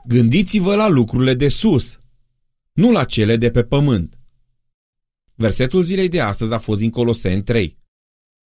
Gândiți-vă la lucrurile de sus, nu la cele de pe pământ. Versetul zilei de astăzi a fost din Coloseni 3.